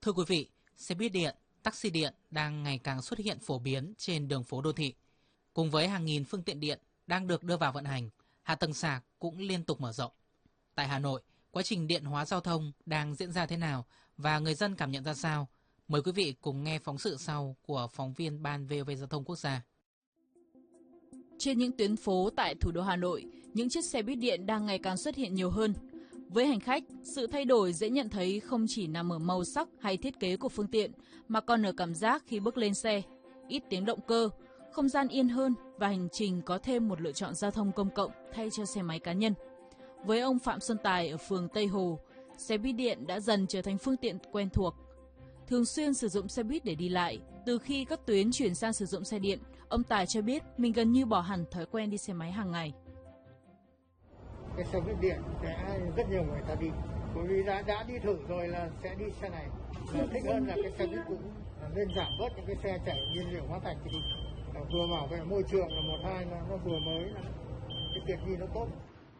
Thưa quý vị, xe buýt điện, taxi điện đang ngày càng xuất hiện phổ biến trên đường phố đô thị. Cùng với hàng nghìn phương tiện điện đang được đưa vào vận hành, hạ tầng sạc cũng liên tục mở rộng. Tại Hà Nội, quá trình điện hóa giao thông đang diễn ra thế nào và người dân cảm nhận ra sao? Mời quý vị cùng nghe phóng sự sau của phóng viên Ban VOV Giao thông Quốc gia. Trên những tuyến phố tại thủ đô Hà Nội, những chiếc xe buýt điện đang ngày càng xuất hiện nhiều hơn. Với hành khách, sự thay đổi dễ nhận thấy không chỉ nằm ở màu sắc hay thiết kế của phương tiện, mà còn ở cảm giác khi bước lên xe. Ít tiếng động cơ, không gian yên hơn và hành trình có thêm một lựa chọn giao thông công cộng thay cho xe máy cá nhân. Với ông Phạm Xuân Tài ở phường Tây Hồ, xe buýt điện đã dần trở thành phương tiện quen thuộc. Thường xuyên sử dụng xe buýt để đi lại, từ khi các tuyến chuyển sang sử dụng xe điện, ông Tài cho biết mình gần như bỏ hẳn thói quen đi xe máy hàng ngày. Cái xe buýt điện sẽ rất nhiều người ta đi, bởi vì đã đi thử rồi là sẽ đi xe này. Thích hơn là cái xe buýt cũ, nên giảm bớt những cái xe chảy nhiên liệu hóa thạch thì vừa bảo vệ môi trường là một, hai nó vừa mới, cái tiện nghi nó tốt.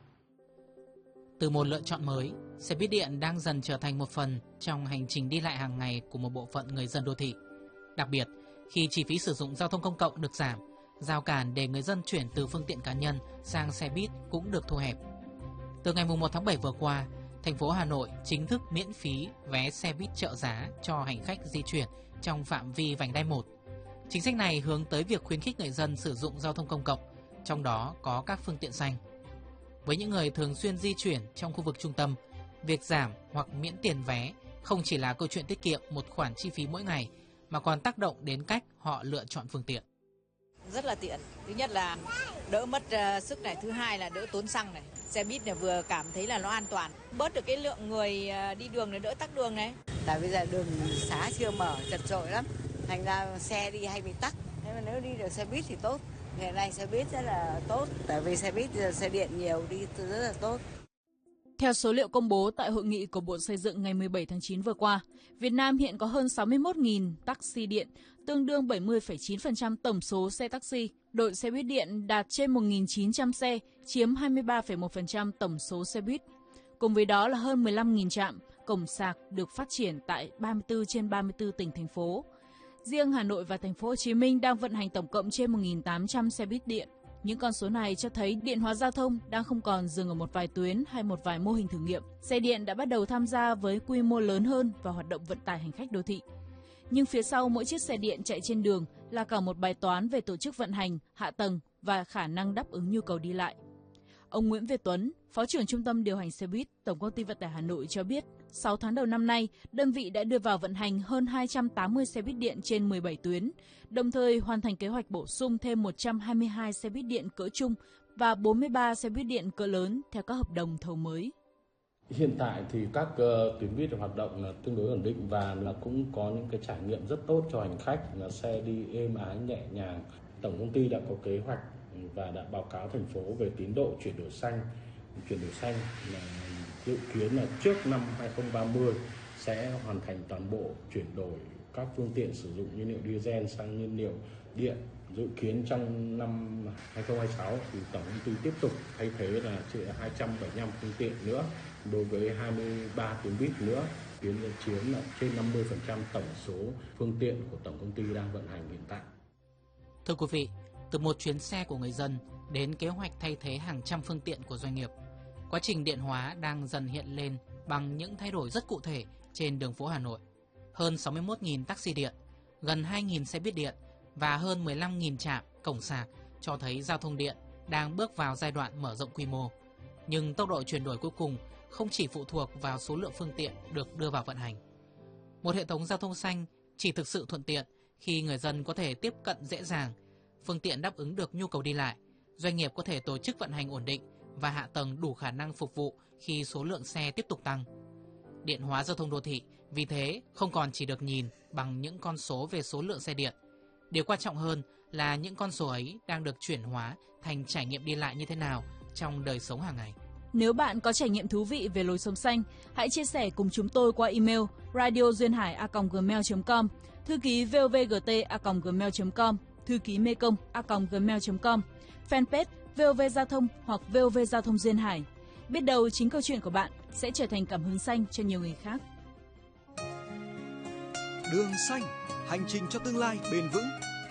Từ một lựa chọn mới, xe buýt điện đang dần trở thành một phần trong hành trình đi lại hàng ngày của một bộ phận người dân đô thị. Đặc biệt, khi chi phí sử dụng giao thông công cộng được giảm, rào cản để người dân chuyển từ phương tiện cá nhân sang xe buýt cũng được thu hẹp. Từ ngày 1 tháng 7 vừa qua, thành phố Hà Nội chính thức miễn phí vé xe buýt trợ giá cho hành khách di chuyển trong phạm vi vành đai 1. Chính sách này hướng tới việc khuyến khích người dân sử dụng giao thông công cộng, trong đó có các phương tiện xanh. Với những người thường xuyên di chuyển trong khu vực trung tâm, việc giảm hoặc miễn tiền vé không chỉ là câu chuyện tiết kiệm một khoản chi phí mỗi ngày, mà còn tác động đến cách họ lựa chọn phương tiện. Rất là tiện. Thứ nhất là đỡ mất sức này, thứ hai là đỡ tốn xăng này. Xe buýt này vừa cảm thấy là nó an toàn, bớt được cái lượng người đi đường này, đỡ tắc đường này. Tại bây giờ đường xá chưa mở, chật chội lắm, thành ra xe đi hay bị tắc. Thế mà nếu đi được xe buýt thì tốt. Hiện nay xe buýt rất là tốt, tại vì xe buýt giờ xe điện nhiều đi rất là tốt. Theo số liệu công bố tại hội nghị của Bộ Xây dựng ngày 17 tháng 9 vừa qua, Việt Nam hiện có hơn 61.000 taxi điện, tương đương 70,9% tổng số xe taxi. Đội xe buýt điện đạt trên 1.900 xe, chiếm 23,1% tổng số xe buýt. Cùng với đó là hơn 15.000 trạm, cổng sạc được phát triển tại 34 trên 34 tỉnh, thành phố. Riêng Hà Nội và Thành phố Hồ Chí Minh đang vận hành tổng cộng trên 1.800 xe buýt điện. Những con số này cho thấy điện hóa giao thông đang không còn dừng ở một vài tuyến hay một vài mô hình thử nghiệm. Xe điện đã bắt đầu tham gia với quy mô lớn hơn vào hoạt động vận tải hành khách đô thị. Nhưng phía sau mỗi chiếc xe điện chạy trên đường là cả một bài toán về tổ chức vận hành, hạ tầng và khả năng đáp ứng nhu cầu đi lại. Ông Nguyễn Việt Tuấn, Phó trưởng Trung tâm điều hành xe buýt, Tổng công ty Vận tải Hà Nội cho biết, 6 tháng đầu năm nay, đơn vị đã đưa vào vận hành hơn 280 xe buýt điện trên 17 tuyến, đồng thời hoàn thành kế hoạch bổ sung thêm 122 xe buýt điện cỡ trung và 43 xe buýt điện cỡ lớn theo các hợp đồng thầu mới. Hiện tại thì các tuyến buýt hoạt động là tương đối ổn định và là cũng có những cái trải nghiệm rất tốt cho hành khách, là xe đi êm ái nhẹ nhàng. Tổng công ty đã có kế hoạch và đã báo cáo thành phố về tiến độ chuyển đổi xanh. Chuyển đổi xanh là dự kiến là trước năm 2030 sẽ hoàn thành toàn bộ chuyển đổi các phương tiện sử dụng nhiên liệu diesel sang nhiên liệu điện. Dự kiến trong năm 2026 thì tổng công ty tiếp tục thay thế là 275 phương tiện nữa, đối với 23 tuyến buýt nữa, chiếm là trên 50% tổng số phương tiện của tổng công ty đang vận hành hiện tại. Thưa quý vị, từ một chuyến xe của người dân đến kế hoạch thay thế hàng trăm phương tiện của doanh nghiệp, quá trình điện hóa đang dần hiện lên bằng những thay đổi rất cụ thể trên đường phố Hà Nội. Hơn 61.000 taxi điện, gần 2.000 xe buýt điện và hơn 15.000 trạm, cổng sạc cho thấy giao thông điện đang bước vào giai đoạn mở rộng quy mô. Nhưng tốc độ chuyển đổi cuối cùng không chỉ phụ thuộc vào số lượng phương tiện được đưa vào vận hành. Một hệ thống giao thông xanh chỉ thực sự thuận tiện khi người dân có thể tiếp cận dễ dàng, phương tiện đáp ứng được nhu cầu đi lại, doanh nghiệp có thể tổ chức vận hành ổn định và hạ tầng đủ khả năng phục vụ khi số lượng xe tiếp tục tăng. Điện hóa giao thông đô thị vì thế không còn chỉ được nhìn bằng những con số về số lượng xe điện. Điều quan trọng hơn là những con số ấy đang được chuyển hóa thành trải nghiệm đi lại như thế nào trong đời sống hàng ngày. Nếu bạn có trải nghiệm thú vị về lối sống xanh, hãy chia sẻ cùng chúng tôi qua email radioduyênhải@gmail.com, thư ký vovgt@gmail.com, thư ký mekong@gmail.com, fanpage VOV Giao thông hoặc VOV Giao thông Duyên Hải. Biết đâu chính câu chuyện của bạn sẽ trở thành cảm hứng xanh cho nhiều người khác. Đường xanh, hành trình cho tương lai bền vững